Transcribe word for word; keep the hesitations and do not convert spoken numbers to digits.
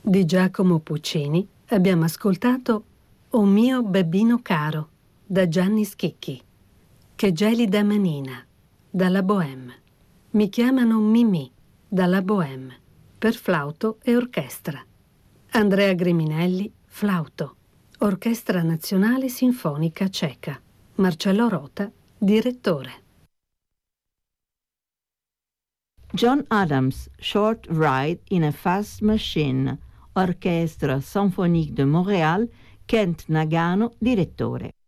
Di Giacomo Puccini abbiamo ascoltato O mio babbino caro, da Gianni Schicchi. Che gelida manina, dalla Bohème. Mi chiamano Mimì, dalla Bohème, per flauto e orchestra. Andrea Griminelli, flauto. Orchestra Nazionale Sinfonica Ceca. Marcello Rota, direttore. John Adams, Short Ride in a Fast Machine, Orchestre Symphonique de Montréal, Kent Nagano, direttore.